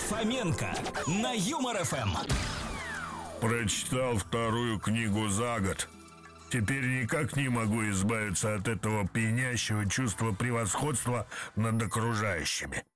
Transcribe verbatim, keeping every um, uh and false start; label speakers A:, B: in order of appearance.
A: Фоменко на Юмор ФМ.
B: Прочитал вторую книгу за год. Теперь никак не могу избавиться от этого пьянящего чувства превосходства над окружающими.